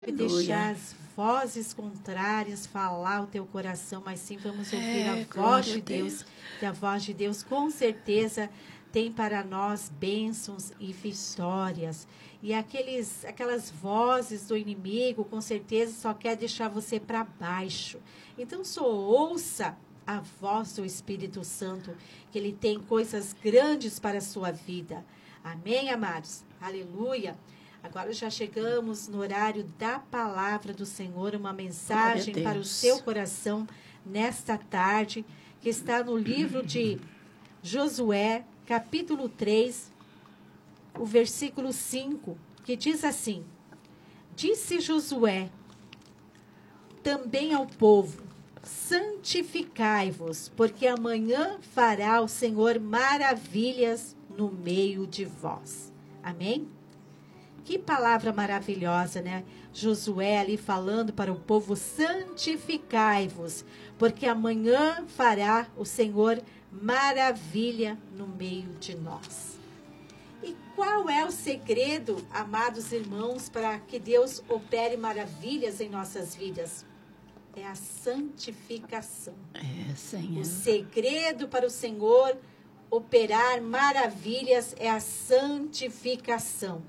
deixar as vozes contrárias falar o teu coração, mas sim vamos ouvir a voz de Deus. E a voz de Deus com certeza tem para nós bênçãos e vitórias. E aquelas vozes do inimigo, com certeza, só quer deixar você para baixo. Então, só ouça a voz do Espírito Santo, que ele tem coisas grandes para a sua vida. Amém, amados? Aleluia! Agora já chegamos no horário da palavra do Senhor, uma mensagem para o seu coração nesta tarde, que está no livro de Josué, capítulo 3, o versículo 5, que diz assim: Disse Josué também ao povo: santificai-vos, porque amanhã fará o Senhor maravilhas no meio de vós. Amém? Que palavra maravilhosa, né? Josué ali falando para o povo: santificai-vos, porque amanhã fará o Senhor maravilha no meio de nós. E qual é o segredo, amados irmãos, para que Deus opere maravilhas em nossas vidas? É a santificação. Senhor. O segredo para o Senhor operar maravilhas é a santificação.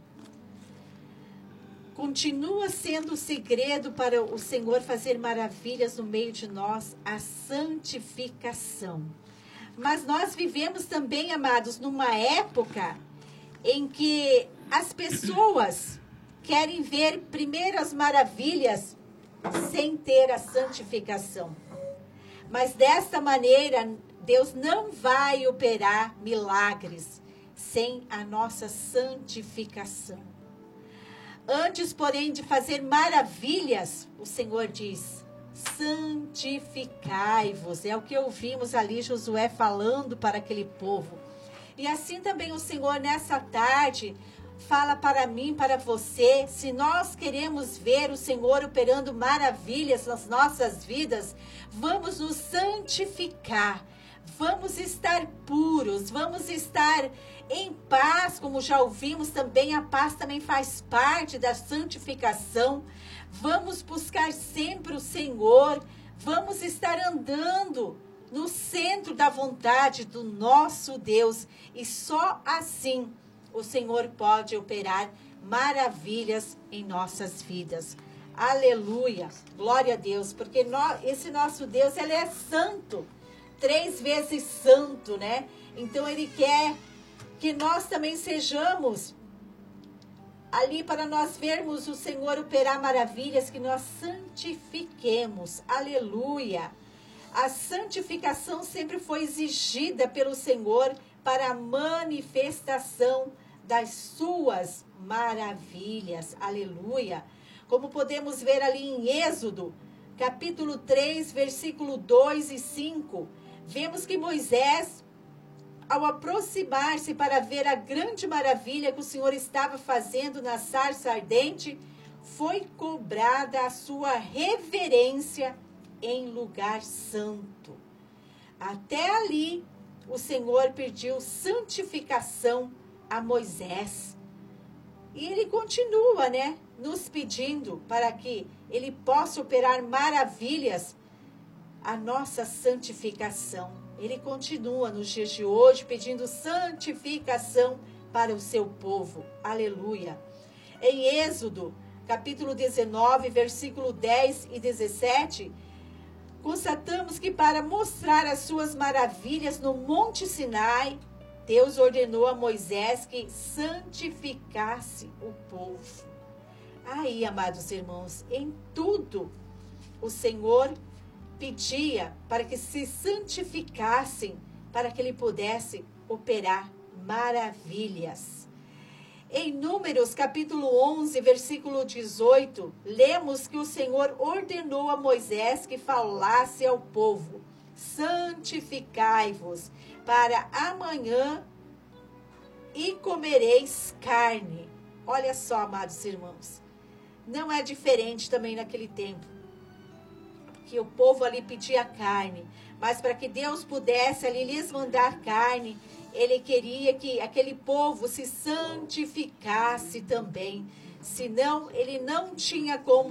Continua sendo o segredo para o Senhor fazer maravilhas no meio de nós, a santificação. Mas nós vivemos também, amados, numa época em que as pessoas querem ver primeiro as maravilhas sem ter a santificação. Mas desta maneira, Deus não vai operar milagres sem a nossa santificação. Antes, porém, de fazer maravilhas, o Senhor diz: santificai-vos. É o que ouvimos ali Josué falando para aquele povo. E assim também o Senhor, nessa tarde, fala para mim, para você: se nós queremos ver o Senhor operando maravilhas nas nossas vidas, vamos nos santificar. Vamos estar puros, vamos estar em paz, como já ouvimos também, a paz também faz parte da santificação. Vamos buscar sempre o Senhor, vamos estar andando no centro da vontade do nosso Deus. E só assim o Senhor pode operar maravilhas em nossas vidas. Aleluia, glória a Deus, porque esse nosso Deus, ele é santo. 3 vezes santo, né? Então ele quer que nós também sejamos ali para nós vermos o Senhor operar maravilhas, que nós santifiquemos. Aleluia! A santificação sempre foi exigida pelo Senhor para a manifestação das suas maravilhas. Aleluia! Como podemos ver ali em Êxodo, capítulo 3, versículo 2 e 5, vemos que Moisés, ao aproximar-se para ver a grande maravilha que o Senhor estava fazendo na sarça ardente, foi cobrada a sua reverência em lugar santo. Até ali, o Senhor pediu santificação a Moisés. E ele continua, né, nos pedindo para que ele possa operar maravilhas, a nossa santificação. Ele continua nos dias de hoje pedindo santificação para o seu povo. Aleluia. Em Êxodo, capítulo 19, versículo 10 e 17, constatamos que para mostrar as suas maravilhas no Monte Sinai, Deus ordenou a Moisés que santificasse o povo. Aí, amados irmãos, em tudo o Senhor pedia para que se santificassem, para que ele pudesse operar maravilhas. Em Números, capítulo 11, versículo 18, lemos que o Senhor ordenou a Moisés que falasse ao povo: santificai-vos para amanhã e comereis carne. Olha só, amados irmãos, não é diferente também naquele tempo, que o povo ali pedia carne, mas para que Deus pudesse ali lhes mandar carne, ele queria que aquele povo se santificasse também, senão ele não tinha como